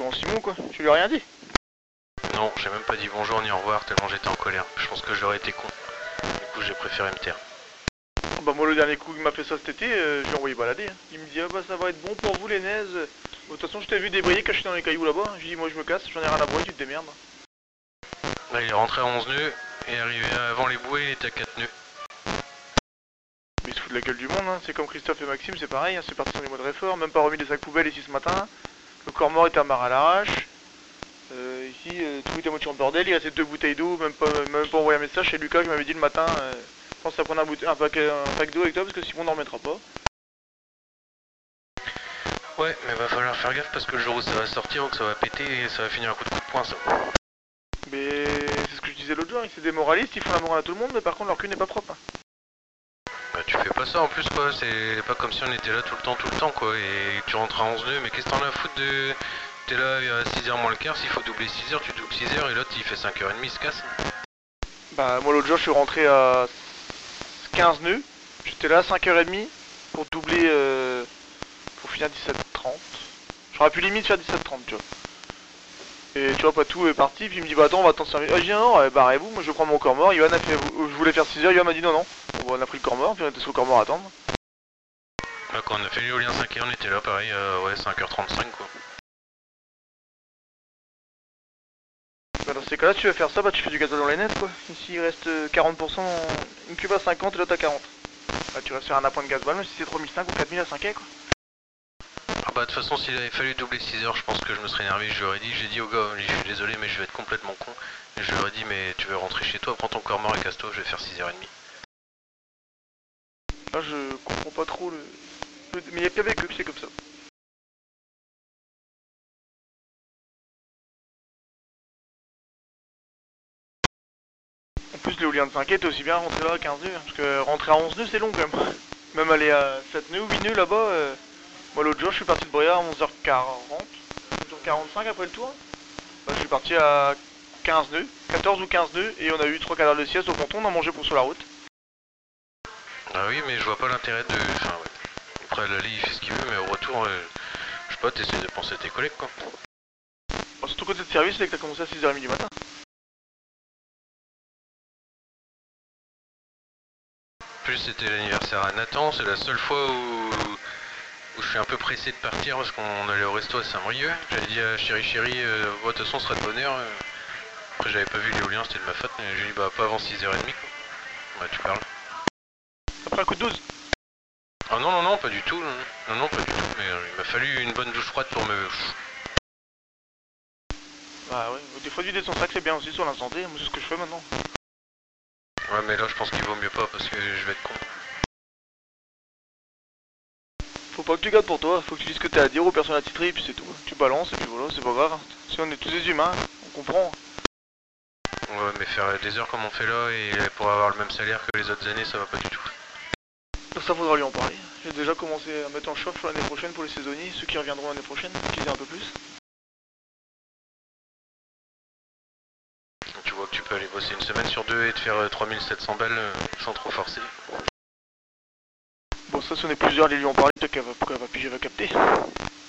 grand Simon quoi, tu lui as rien dit? Non, j'ai même pas dit bonjour ni au revoir tellement j'étais en colère. Je pense que j'aurais été con. Du coup j'ai préféré me taire. Bah moi le dernier coup il m'a fait ça cet été, j'ai envoyé balader. Hein. Il me dit ah bah ça va être bon pour vous les neiges. De toute façon je t'ai vu débrayer caché dans les cailloux là-bas. J'ai dit moi je me casse, j'en ai rien à voir, tu te démerdes. Là il est rentré à 11 nœuds et arrivé avant les bouées il était à 4 nœuds. Mais il se fout de la gueule du monde, hein. C'est comme Christophe et Maxime, c'est pareil, hein. C'est parti sur les modes réfort, même pas remis des sacs poubelles ici ce matin. Le corps mort était amarré à l'arrache. Ici tout était moitié en bordel, il restait 2 bouteilles d'eau, même pas envoyé un message chez Lucas qui m'avait dit le matin. Je pense à prendre un pack d'eau avec toi parce que Simon n'en remettra pas. Ouais, mais va falloir faire gaffe parce que le jour où ça va sortir ou que ça va péter, ça va finir un coup de poing ça. Mais c'est ce que je disais l'autre jour, ils sont démoralistes, ils font la morale à tout le monde, mais par contre leur cul n'est pas propre. Bah tu fais pas ça en plus quoi, c'est pas comme si on était là tout le temps quoi, et tu rentres à 11 nœuds, mais qu'est-ce que t'en as à foutre de... T'es là à 6h moins le quart, s'il faut doubler 6h, tu doubles 6h et l'autre il fait 5h30, il se casse. Bah moi l'autre jour je suis rentré à 15 nœuds, j'étais là à 5h30 pour doubler, pour finir 17h30. J'aurais pu limite faire 17h30 tu vois. Et tu vois pas tout est parti, puis il me dit bah attends on va attendre 5 minutes. Ah j'ai dit non, barrez-vous, moi je prends mon corps mort, Yohan a fait, je voulais faire 6h, Yohan m'a dit non non. Bon, on a pris le corps mort, puis on était sur le corps mort à attendre. Bah, quand on a fait l'éolien 5h on était là pareil, ouais 5h35 quoi. Bah dans ces cas-là, tu veux faire ça, bah tu fais du gazole dans les nets quoi. Ici il reste 40%, une cube à 50 et l'autre à 40. Bah tu restes sur un appoint de gazole, même si c'est 3005 ou 4000 à 5 quoi. Ah bah de toute façon s'il avait fallu doubler 6h je pense que je me serais énervé, je lui aurais dit, j'ai dit au gars, je suis désolé mais je vais être complètement con. Et je lui aurais dit mais tu veux rentrer chez toi, prends ton corps mort et casse-toi, je vais faire 6h30. Là je comprends pas trop le... Mais il y a qu'avec eux que c'est comme ça. En plus l'éolien de 5 t'es aussi bien rentré là à 15 nœuds, parce que rentrer à 11 nœuds c'est long quand même. Même aller à 7 nœuds ou 8 nœuds là-bas, moi l'autre jour je suis parti de Bréa à 11h40, 11h45 après le tour. Bah, je suis parti à 15 nœuds, 14 ou 15 nœuds, et on a eu 3 quarts d'heure de sieste au ponton, on a mangé pour sur la route. Ah oui mais je vois pas l'intérêt de... Enfin ouais. Après l'aller il fait ce qu'il veut mais au retour, je sais pas, t'essayes de penser à tes collègues quoi. Bon, surtout côté de service, c'est que t'as commencé à 6h30 du matin. En plus c'était l'anniversaire à Nathan, c'est la seule fois où je suis un peu pressé de partir parce qu'on allait au resto à Saint-Brieuc. J'avais dit à Chéri, de toute façon on sera de bonne heure. Après j'avais pas vu l'éolien, c'était de ma faute, mais j'ai dit bah pas avant 6h30 quoi. Ouais tu parles. Après un coup de 12. Ah non non pas du tout, non pas du tout, mais il m'a fallu une bonne douche froide pour me... Bah ouais, des fois vider son sac c'est bien aussi sur l'instant T, moi c'est ce que je fais maintenant. Ouais mais là je pense qu'il vaut mieux pas parce que je vais être con. Faut pas que tu gardes pour toi, faut que tu dises ce que t'as à dire aux personnes attitrées et puis c'est tout. Tu balances et puis voilà, c'est pas grave. Si on est tous des humains, on comprend. Ouais mais faire des heures comme on fait là et pour avoir le même salaire que les autres années ça va pas du tout. Donc ça faudra lui en parler. J'ai déjà commencé à mettre en chauffe l'année prochaine pour les saisonniers, ceux qui reviendront l'année prochaine, utiliser un peu plus. Tu vois que tu peux aller bosser une semaine sur deux et te faire 3700 balles sans trop forcer. Bon ça si on est plusieurs, les lui en parler, peut-être qu'elle va piger, va capter.